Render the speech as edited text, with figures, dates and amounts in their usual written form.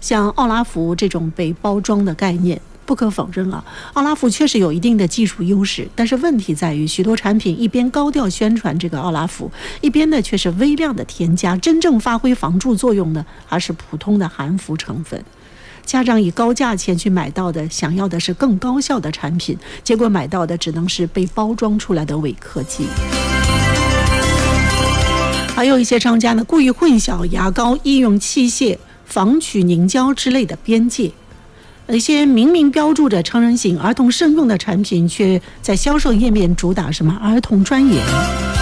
像奥拉福这种被包装的概念，不可否认啊，奥拉福确实有一定的技术优势，但是问题在于许多产品一边高调宣传这个奥拉福，一边呢却是微量的添加，真正发挥防蛀作用的还是普通的含氟成分。家长以高价钱去买到的，想要的是更高效的产品，结果买到的只能是被包装出来的伪科技。还有一些商家呢，故意混淆牙膏、医用器械、防龋凝胶之类的边界。一些明明标注着成人型、儿童慎用的产品，却在销售页面主打什么儿童专研。